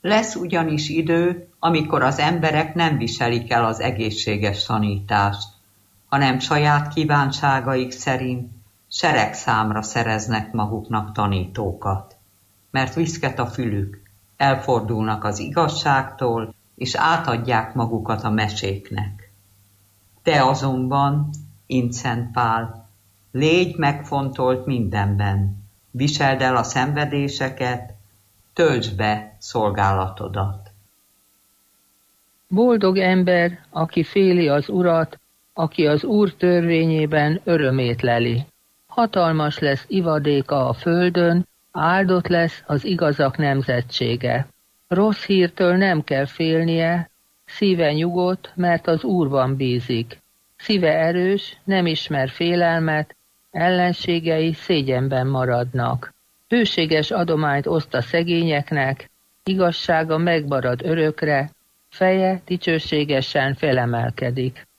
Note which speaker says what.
Speaker 1: Lesz ugyanis idő, amikor az emberek nem viselik el az egészséges tanítást, hanem saját kívánságaik szerint seregszámra szereznek maguknak tanítókat, mert viszket a fülük, elfordulnak az igazságtól, és átadják magukat a meséknek. Te azonban, Int Szent Pál, légy megfontolt mindenben, viseld el a szenvedéseket, töltsd be szolgálatodat.
Speaker 2: Boldog ember, aki féli az Urat, aki az Úr törvényében örömét leli. Hatalmas lesz ivadéka a földön, áldott lesz az igazak nemzetsége. Rossz hírtől nem kell félnie, szíve nyugodt, mert az Úrban bízik. Szíve erős, nem ismer félelmet, ellenségei szégyenben maradnak. Hőséges adományt oszt a szegényeknek, igazsága megmarad örökre, feje dicsőségesen felemelkedik.